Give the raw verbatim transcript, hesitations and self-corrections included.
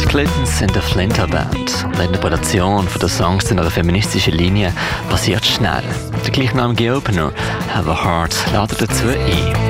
Clintons sind eine Flinter-Band und die Interpretation der Songs in einer feministischen Linie passiert schnell. Der gleichnamige Opener «Have a Heart» ladet dazu ein.